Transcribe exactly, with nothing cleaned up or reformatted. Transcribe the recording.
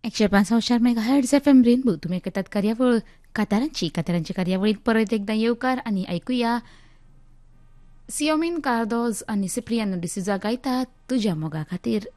एकशे पाच Anshar mega hertz F M rainbow तुम्ही ऐकतात कार्यावळ कातारांची कातारांची कार्यावळीत परत एकदा येवकार आणि ऐकूया सियोमीन कार्दोज आणि सिप्रियानो डिसुजा गायतात तुझ्या मोगा खातीर.